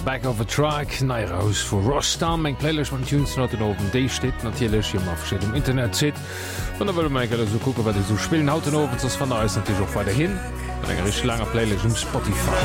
Back of a Track nei raus vu Rostam eng Playlech man Tunes not oben déi steet natierlech je mafir dem Internet zit. Wann der wëlle mé so kucke, wat so spillen hauten open ass van der natürlich auch weiter hin. Eng rich langer Playlech Spotify.